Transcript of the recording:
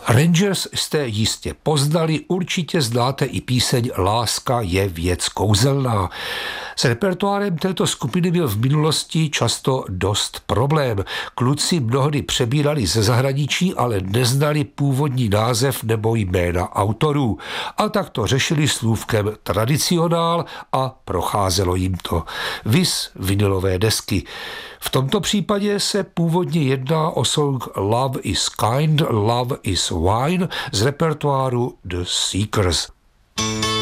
Rangers jste jistě poznali, určitě znáte i píseň Láska je věc kouzelná. S repertoárem této skupiny byl v minulosti často dost problém. Kluci mnohdy přebírali ze zahraničí, ale neznali původní název nebo jména autorů. A tak to řešili slůvkem tradicionál a procházelo jim to. Vis vinylové desky. V tomto případě se původně jedná o song Love is Kind, Love is Wine z repertoáru The Seekers.